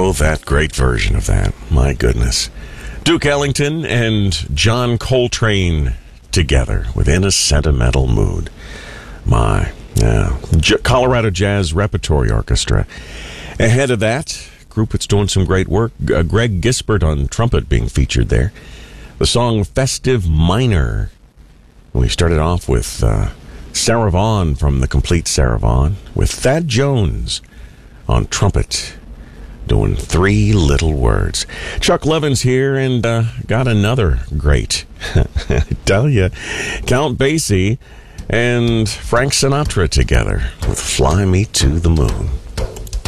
Oh, that great version of that. My goodness. Duke Ellington and John Coltrane together within a sentimental mood. My, yeah. Colorado Jazz Repertory Orchestra. Ahead of that, group that's doing some great work. Greg Gisbert on trumpet being featured there. The song Festive Minor. We started off with Sarah Vaughan from the Complete Sarah Vaughan with Thad Jones on trumpet doing Three Little Words. Chuck Levin's here and got another great. I tell you, Count Basie and Frank Sinatra together with Fly Me to the Moon.